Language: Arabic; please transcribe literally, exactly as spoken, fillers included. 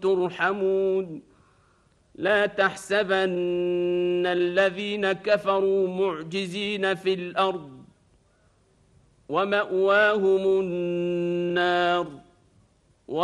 ترحمون لا تحسبن الذين كفروا معجزين في الأرض ومأواهم النار